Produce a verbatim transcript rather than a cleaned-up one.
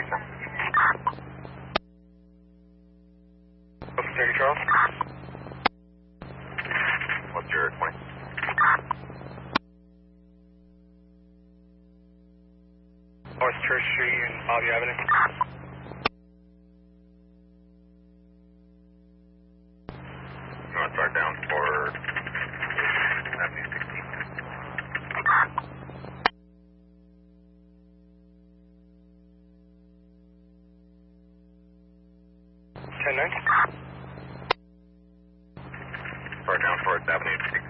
Thirty Charles. What's your twenty? North Church Street and Bobby Avenue. You want to start down for Avenue sixteen? Ten nine. Start down for Avenue sixteen.